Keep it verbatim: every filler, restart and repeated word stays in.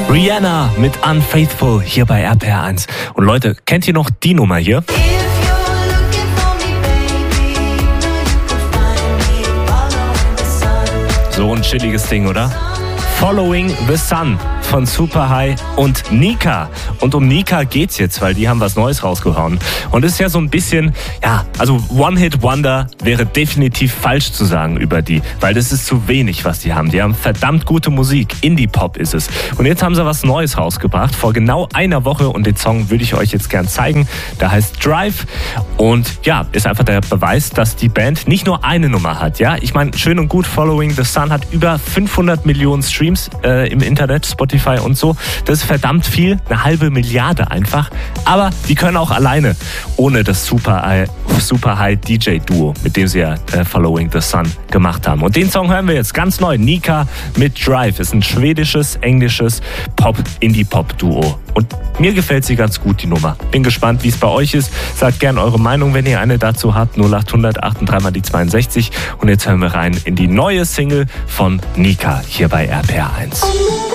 Rihanna mit Unfaithful hier bei R P R eins. Und Leute, kennt ihr noch die Nummer hier? So ein chilliges Ding, oder? Following the Sun von Superhigh und Nika. Und um Nika geht's jetzt, weil die haben was Neues rausgehauen. Und es ist ja so ein bisschen, ja, also One-Hit-Wonder wäre definitiv falsch zu sagen über die, weil das ist zu wenig, was die haben. Die haben verdammt gute Musik. Indie-Pop ist es. Und jetzt haben sie was Neues rausgebracht, vor genau einer Woche. Und den Song würde ich euch jetzt gern zeigen. Der heißt Drive. Und ja, ist einfach der Beweis, dass die Band nicht nur eine Nummer hat. Ja, ich meine, schön und gut, Following the Sun hat über fünfhundert Millionen Streams äh, im Internet, Spotify und so. Das ist verdammt viel, eine halbe Milliarde einfach. Aber die können auch alleine, ohne das Super, Super High D J-Duo, mit dem sie ja äh, Following the Sun gemacht haben. Und den Song hören wir jetzt ganz neu. Nika mit Drive ist ein schwedisches, englisches Pop-Indie-Pop-Duo. Und mir gefällt sie ganz gut, die Nummer. Bin gespannt, wie es bei euch ist. Sagt gerne eure Meinung, wenn ihr eine dazu habt. null acht hundert achtunddreißig mal die zweiundsechzig. Und jetzt hören wir rein in die neue Single von Nika hier bei R P R eins.